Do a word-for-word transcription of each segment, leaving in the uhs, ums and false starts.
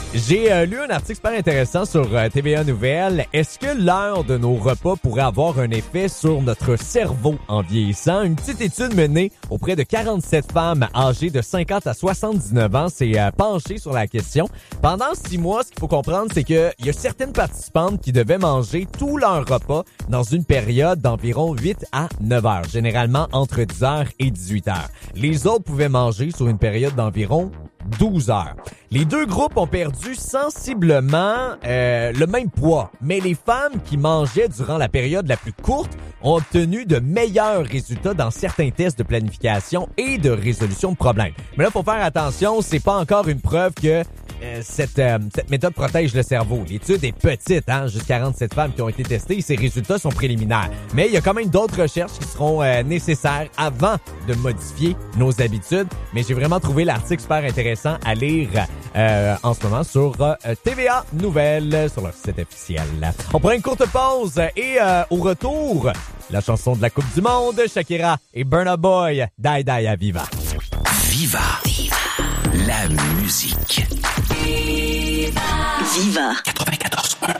J'ai euh, lu un article super intéressant sur euh, T V A Nouvelles. Est-ce que l'heure de nos repas pourrait avoir un effet sur notre cerveau en vieillissant? Une petite étude menée auprès de quarante-sept femmes âgées de cinquante à soixante-dix-neuf ans s'est euh, penchée sur la question. Pendant six mois, ce qu'il faut comprendre, c'est qu'il y a certaines participantes qui devaient manger tout leur repas dans une période d'environ huit à neuf heures, généralement entre dix heures et dix-huit heures. Les autres pouvaient manger sur une période d'environ douze heures. Les deux groupes ont perdu sensiblement euh, le même poids, mais les femmes qui mangeaient durant la période la plus courte ont obtenu de meilleurs résultats dans certains tests de planification et de résolution de problèmes. Mais là, faut faire attention, c'est pas encore une preuve que euh, cette, euh, cette méthode protège le cerveau. L'étude est petite, hein, juste quarante-sept femmes qui ont été testées et ces résultats sont préliminaires. Mais il y a quand même d'autres recherches qui seront euh, nécessaires avant de modifier nos habitudes. Mais j'ai vraiment trouvé l'article super intéressant à lire euh, en ce moment sur euh, T V A Nouvelles, sur leur site officiel. On prend une courte pause et euh, au retour, la chanson de la Coupe du Monde, Shakira et Burna Boy, Die Die à Viva. Viva. Viva. La musique. Viva. Viva. quatre-vingt-quatorze un.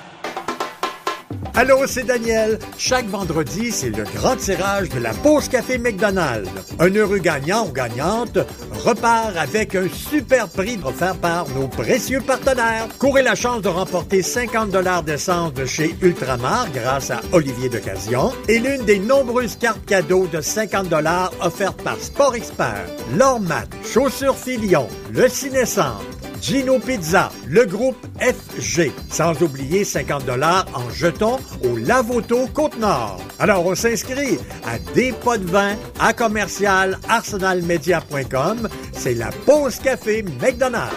Allô, c'est Daniel. Chaque vendredi, c'est le grand tirage de la pause café McDonald's. Un heureux gagnant ou gagnante repart avec un super prix offert par nos précieux partenaires. Courez la chance de remporter cinquante dollars d'essence de chez Ultramar grâce à Olivier d'Occasion et l'une des nombreuses cartes cadeaux de cinquante dollars offertes par Sport Expert, Lormat, Chaussures Filion, Le Ciné-Centre, Gino Pizza, le groupe F G, sans oublier cinquante dollars en jetons au Lavoto Côte-Nord. Alors, on s'inscrit à des pots de vin à commercial arsenalmedia point com. C'est la pause café McDonald's.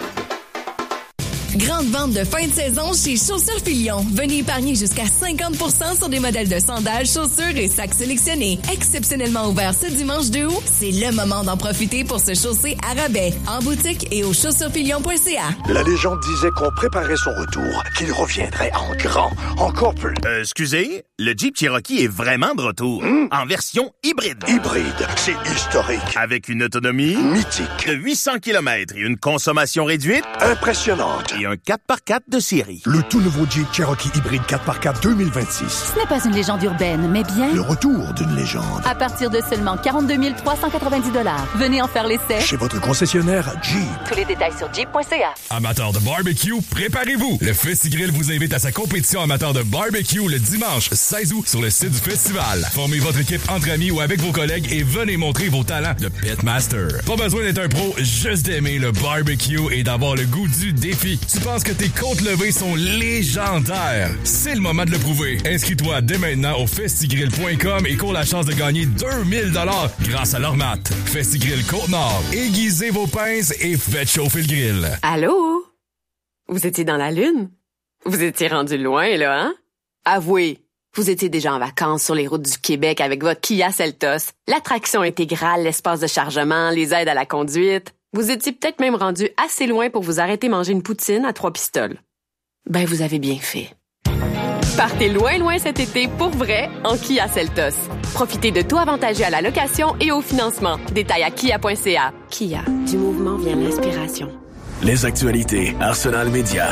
Grande vente de fin de saison chez Chaussures Filion. Venez épargner jusqu'à cinquante pour cent sur des modèles de sandales, chaussures et sacs sélectionnés. Exceptionnellement ouvert ce dimanche deux août, c'est le moment d'en profiter pour se chausser à rabais. En boutique et au chaussures filion point c a. La légende disait qu'on préparait son retour, qu'il reviendrait en grand, encore plus. Euh, excusez, le Jeep Cherokee est vraiment de retour. Mmh. En version hybride. Hybride, c'est historique. Avec une autonomie mythique de huit cents kilomètres et une consommation réduite impressionnante. Et un quatre par quatre de série. Le tout nouveau Jeep Cherokee hybride quatre par quatre deux mille vingt-six. Ce n'est pas une légende urbaine, mais bien le retour d'une légende. À partir de seulement quarante-deux mille trois cent quatre-vingt-dix dollars. Venez en faire l'essai chez votre concessionnaire Jeep. Tous les détails sur jeep point c a. Amateurs de barbecue, préparez-vous. Le FestiGrill vous invite à sa compétition amateur de barbecue le dimanche seize août sur le site du festival. Formez votre équipe entre amis ou avec vos collègues et venez montrer vos talents de pitmaster. Pas besoin d'être un pro, juste d'aimer le barbecue et d'avoir le goût du défi. Tu penses que tes côtes levées sont légendaires? C'est le moment de le prouver. Inscris-toi dès maintenant au festigrill point com et cours la chance de gagner deux mille dollars grâce à l'Ormat. FestiGrill Côte-Nord. Aiguisez vos pinces et faites chauffer le grill. Allô? Vous étiez dans la Lune? Vous étiez rendu loin, là, hein? Avouez, vous étiez déjà en vacances sur les routes du Québec avec votre Kia Seltos. L'attraction intégrale, l'espace de chargement, les aides à la conduite. Vous étiez peut-être même rendu assez loin pour vous arrêter manger une poutine à trois pistoles. Ben, vous avez bien fait. Partez loin, loin cet été pour vrai en Kia Seltos. Profitez de tout avantageux à la location et au financement. Détails à kia point c a. Kia, du mouvement vient l'inspiration. Les actualités Arsenal Média.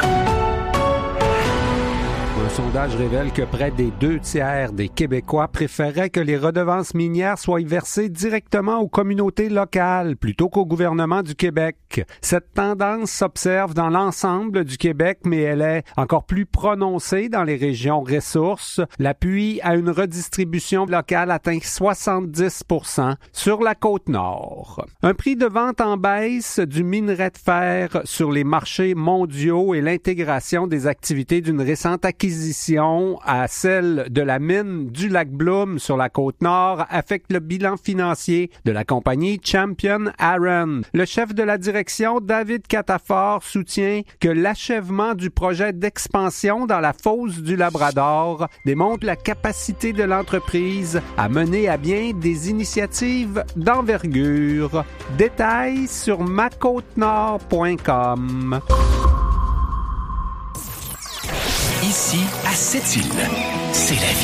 Un sondage révèle que près des deux tiers des Québécois préféraient que les redevances minières soient versées directement aux communautés locales plutôt qu'au gouvernement du Québec. Cette tendance s'observe dans l'ensemble du Québec, mais elle est encore plus prononcée dans les régions ressources. L'appui à une redistribution locale atteint soixante-dix pour cent sur la Côte-Nord. Un prix de vente en baisse du minerai de fer sur les marchés mondiaux et l'intégration des activités d'une récente acquisition à celle de la mine du lac Bloom sur la Côte-Nord affecte le bilan financier de la compagnie Champion Iron. Le chef de la direction, David Catafort, soutient que l'achèvement du projet d'expansion dans la fosse du Labrador démontre la capacité de l'entreprise à mener à bien des initiatives d'envergure. Détails sur ma côte nord point com. Ici, à Sept-Îles, c'est la vie.